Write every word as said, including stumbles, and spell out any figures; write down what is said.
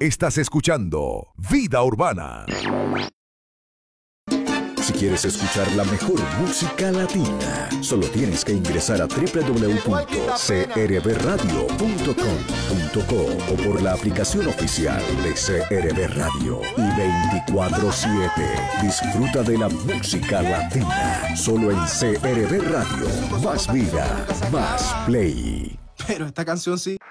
Estás escuchando Vida Urbana. Si quieres escuchar la mejor música latina, solo tienes que ingresar a doble u doble u doble u punto c r b radio punto com punto co o por la aplicación oficial de C R B Radio. Y veinticuatro siete disfruta de la música latina, solo en C R B Radio. Más vida, más play. Pero esta canción sí.